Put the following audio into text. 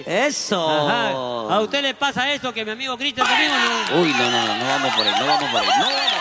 Eso. Ajá. ¿A usted le pasa eso que mi amigo Cristian conmigo no? Uy, no vamos por ahí, no vamos por ahí. No vamos.